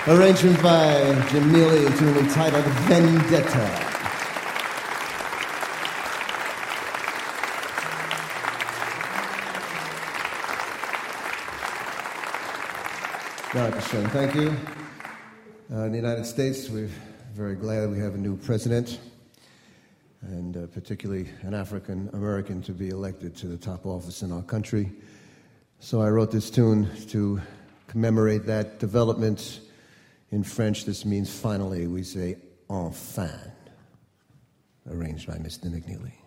Arrangement by Jim Neely, a tune entitled Vendetta. Thank you. In the United States, we're very glad we have a new president, and particularly an African American to be elected to the top office in our country. So I wrote this tune to commemorate that development. In French, this means finally. We say enfin. Arranged by Mr. Nick Neely.